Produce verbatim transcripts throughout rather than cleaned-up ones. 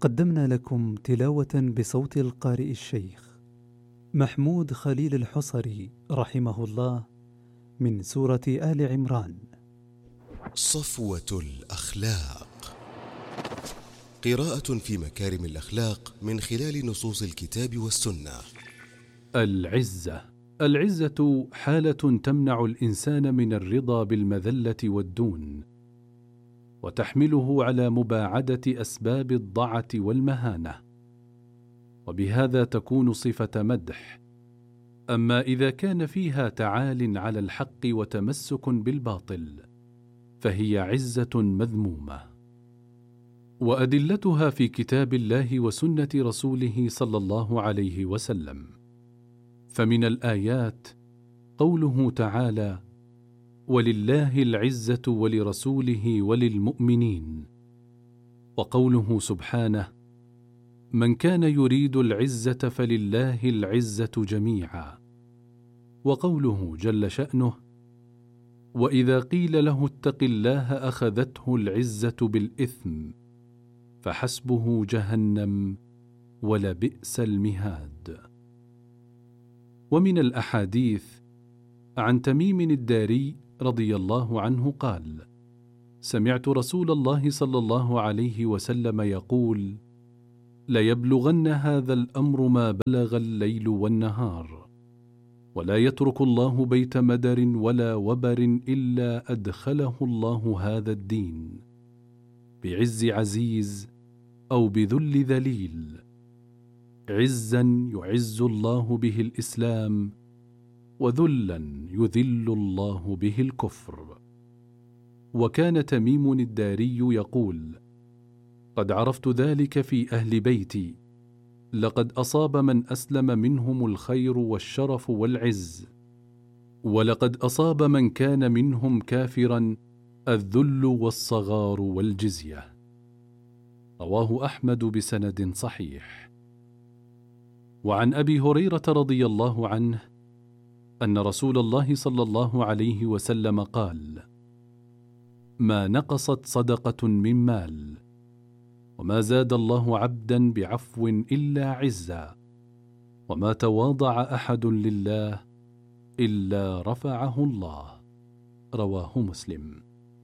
قدمنا لكم تلاوة بصوت القارئ الشيخ محمود خليل الحصري رحمه الله من سورة آل عمران. صفوة الأخلاق، قراءة في مكارم الأخلاق من خلال نصوص الكتاب والسنة. العزة. العزة حالة تمنع الإنسان من الرضا بالمذلة والدون، وتحمله على مباعدة أسباب الضعة والمهانة، وبهذا تكون صفة مدح. أما إذا كان فيها تعال على الحق وتمسك بالباطل فهي عزة مذمومة. وأدلتها في كتاب الله وسنة رسوله صلى الله عليه وسلم. فمن الآيات قوله تعالى: ولله العزة ولرسوله وللمؤمنين، وقوله سبحانه: من كان يريد العزة فلله العزة جميعا، وقوله جل شأنه: وإذا قيل له اتق الله أخذته العزة بالإثم فحسبه جهنم ولبئس المهاد. ومن الأحاديث عن تميم الداري رضي الله عنه قال: سمعت رسول الله صلى الله عليه وسلم يقول: ليبلغن هذا الأمر ما بلغ الليل والنهار، ولا يترك الله بيت مدر ولا وبر إلا أدخله الله هذا الدين بعز عزيز أو بذل ذليل، عزا يعز الله به الإسلام، وذلا يذل الله به الكفر. وكان تميم الداري يقول: قد عرفت ذلك في أهل بيتي، لقد أصاب من أسلم منهم الخير والشرف والعز، ولقد أصاب من كان منهم كافرا الذل والصغار والجزية. رواه أحمد بسند صحيح. وعن أبي هريرة رضي الله عنه أن رسول الله صلى الله عليه وسلم قال: ما نقصت صدقة من مال، وما زاد الله عبدا بعفو إلا عزا، وما تواضع أحد لله إلا رفعه الله. رواه مسلم.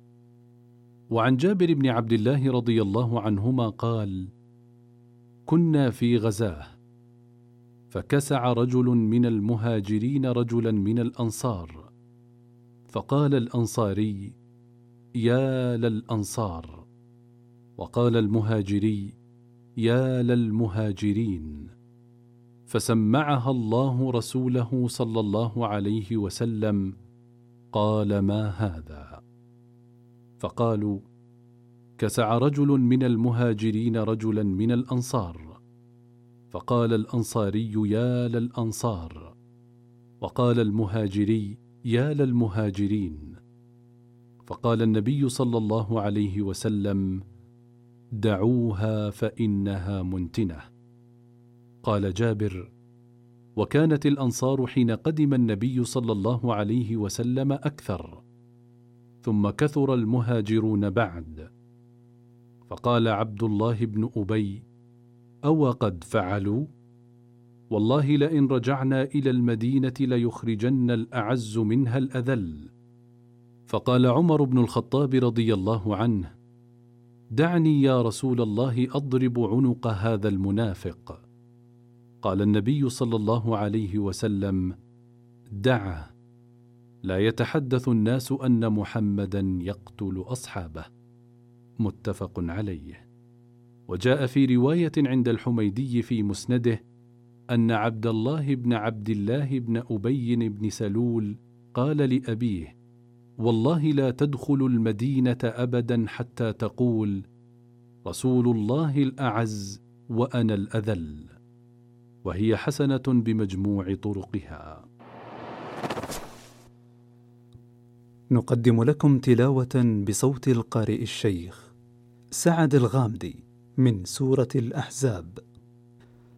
وعن جابر بن عبد الله رضي الله عنهما قال: كنا في غزاه، فكسع رجل من المهاجرين رجلا من الأنصار، فقال الأنصاري: يا للأنصار، وقال المهاجري: يا للمهاجرين، فسمعها الله رسوله صلى الله عليه وسلم قال: ما هذا؟ فقالوا: كسع رجل من المهاجرين رجلا من الأنصار، فقال الأنصاري: يا للأنصار، وقال المهاجري: يا للمهاجرين، فقال النبي صلى الله عليه وسلم: دعوها فإنها منتنة. قال جابر: وكانت الأنصار حين قدم النبي صلى الله عليه وسلم أكثر، ثم كثر المهاجرون بعد. فقال عبد الله بن أبي: أو قد فعلوا؟ والله لئن رجعنا إلى المدينة ليخرجن الأعز منها الأذل. فقال عمر بن الخطاب رضي الله عنه: دعني يا رسول الله أضرب عنق هذا المنافق. قال النبي صلى الله عليه وسلم: دعه، لا يتحدث الناس أن محمدا يقتل أصحابه. متفق عليه. وجاء في رواية عند الحميدي في مسنده أن عبد الله بن عبد الله بن أبي بن سلول قال لأبيه: والله لا تدخل المدينة أبدا حتى تقول: رسول الله الأعز وأنا الأذل. وهي حسنة بمجموع طرقها. نقدم لكم تلاوة بصوت القارئ الشيخ سعد الغامدي من سورة الأحزاب.